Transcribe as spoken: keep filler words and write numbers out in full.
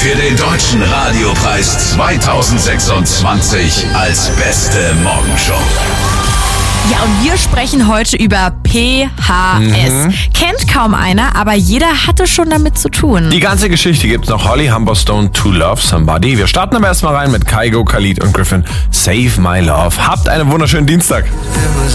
für den Deutschen Radiopreis zweitausendsechsundzwanzig als beste Morgenshow. Ja, und wir sprechen heute über P H S. Mhm. Kennt kaum einer, aber jeder hatte schon damit zu tun. Die ganze Geschichte gibt's noch. Holly Humberstone, To Love Somebody. Wir starten aber erstmal rein mit Kygo, Khalid und Griffin. Save My Love. Habt einen wunderschönen Dienstag.